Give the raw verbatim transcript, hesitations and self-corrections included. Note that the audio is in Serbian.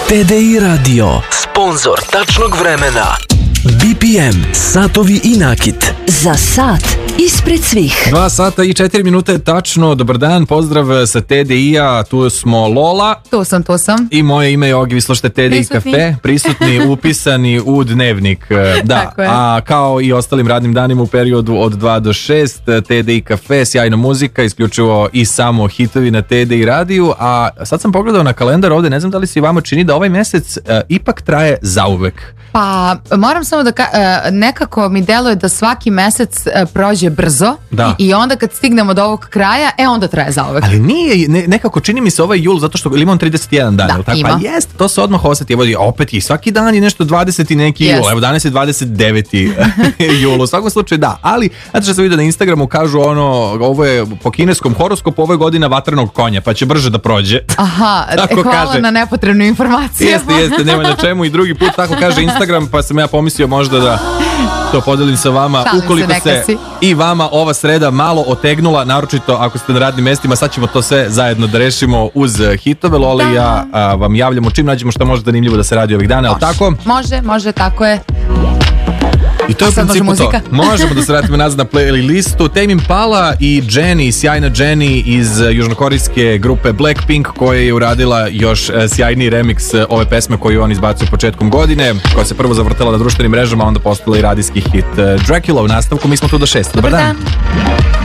T D I Radio, sponzor tačnog vremena. B P M, satovi i nakit. Za sat ispred svih. Dva sata i četiri minute tačno. Dobar dan, pozdrav sa T D I-a. Tu smo Lola. Tu sam, tu sam. I moje ime je Ogi, vi slušate T D I Prisutni. Kafe. Prisutni, upisani u dnevnik. Da, Tako je. a kao i ostalim radnim danima u periodu od dva do šest, T D I Kafe, sjajna muzika, isključivo i samo hitovi na T D I radiju. A sad sam pogledao na kalendar ovde, ne znam da li se vama čini da ovaj mesec uh, ipak traje zauvek. Pa moram samo da ka, e, nekako mi deluje da svaki mesec e, prođe brzo. Da. I onda kad stignemo do ovog kraja, e onda traje zauvek. Ali nije, ne, nekako čini mi se ovaj jul zato što imam trideset jedan dan, Da, jel tako? ima. Pa jest, to se odmah osjeti. Evo, opet i svaki dan je nešto dvadeset i neki Jest. jul. Evo danas je dvadeset deveti jul. U svakom slučaju da, ali znate što sam vidio na Instagramu, kažu ono, ovo je po kineskom horoskopu, ovo je godina vatrenog konja, pa će brže da prođe. Aha, e, Tako hvala kaže. na nepotrebnu informaciju. Jeste, jeste, nema na čemu. I drugi put tako kaže Instagram, pa sam ja pomislio možda da to podelim sa vama. Šalim se, Ukoliko neka se si. i vama ova sreda malo otegnula, naročito ako ste na radnim mestima, sad ćemo to sve zajedno da rešimo uz hitove. Lola i ja a, vam javljamo čim nađemo šta može zanimljivo da se radi ovih dana, ali tako? Može, može, tako je. I to je A u sad može principu to. muzika? Možemo da se vratimo nazad na playlistu. Tame Impala i Jennie, sjajna Jennie iz južnokorejske grupe Blackpink, koja je uradila još e, sjajni remix e, ove pesme koju on izbacio početkom godine, koja se prvo zavrtela na društvenim mrežama, a onda postala i radijski hit. E, Dracula u nastavku, mi smo tu do šest. Dobar, Dobar dan. dan.